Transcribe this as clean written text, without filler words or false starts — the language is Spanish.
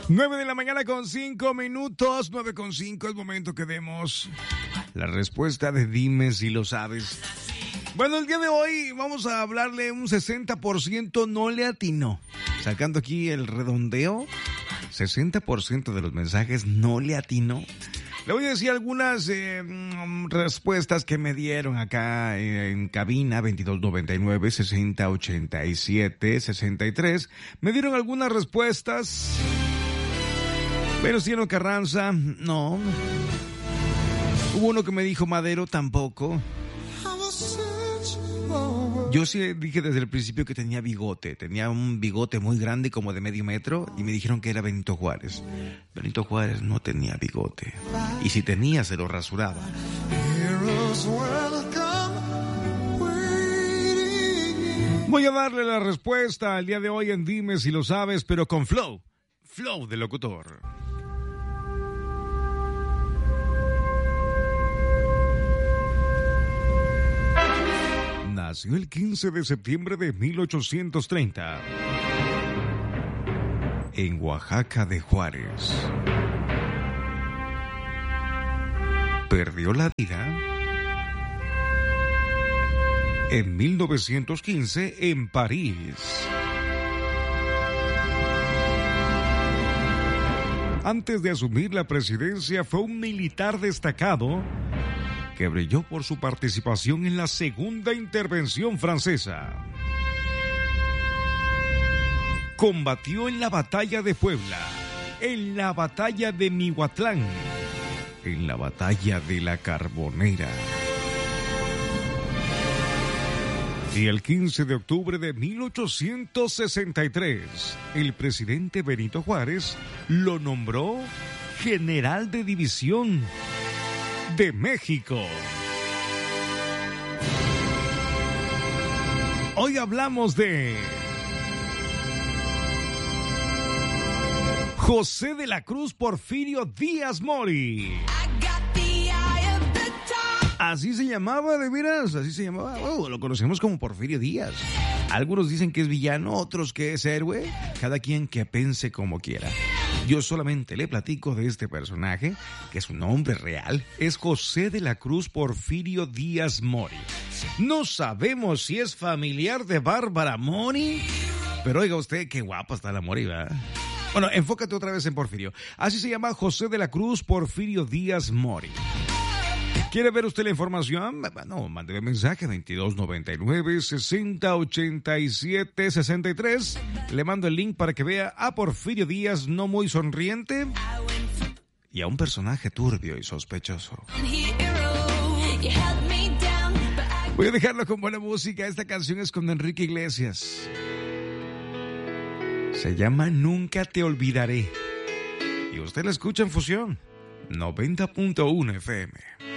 9 de la mañana con 5 minutos, 9:05, es momento que demos la respuesta de dime si lo sabes. Bueno, el día de hoy vamos a hablarle un 60% no le atinó. Sacando aquí el redondeo, 60% de los mensajes no le atinó. Le voy a decir algunas respuestas que me dieron acá en cabina, 2299 6087 63. Me dieron algunas respuestas. Venustiano Carranza, no. Hubo uno que me dijo Madero, tampoco. Yo sí dije desde el principio que tenía bigote. Tenía un bigote muy grande, como de medio metro, y me dijeron que era Benito Juárez. Benito Juárez no tenía bigote. Y si tenía, se lo rasuraba. Voy a darle la respuesta al día de hoy en Dime si lo sabes, pero con flow. Flow de locutor. Nació el 15 de septiembre de 1830 en Oaxaca de Juárez. Perdió la vida en 1915 en París. Antes de asumir la presidencia fue un militar destacado que brilló por su participación en la Segunda Intervención Francesa. Combatió en la Batalla de Puebla, en la Batalla de Mihuatlán, en la Batalla de la Carbonera. Y el 15 de octubre de 1863, el presidente Benito Juárez lo nombró general de división de México. Hoy hablamos de José de la Cruz Porfirio Díaz Mori. Así se llamaba, de veras, así se llamaba. Lo conocemos como Porfirio Díaz. Algunos dicen que es villano, otros que es héroe. Cada quien que pense como quiera. Yo solamente le platico de este personaje, que su nombre real es José de la Cruz Porfirio Díaz Mori. No sabemos si es familiar de Bárbara Mori, pero oiga usted, qué guapa está la Mori, ¿verdad? Bueno, enfócate otra vez en Porfirio. Así se llama José de la Cruz Porfirio Díaz Mori. ¿Quiere ver usted la información? Bueno, mándeme mensaje 2299 6087 63. Le mando el link para que vea a Porfirio Díaz no muy sonriente y a un personaje turbio y sospechoso. Voy a dejarlo con buena música. Esta canción es con Enrique Iglesias. Se llama Nunca te olvidaré. Y usted la escucha en Fusión 90.1 FM.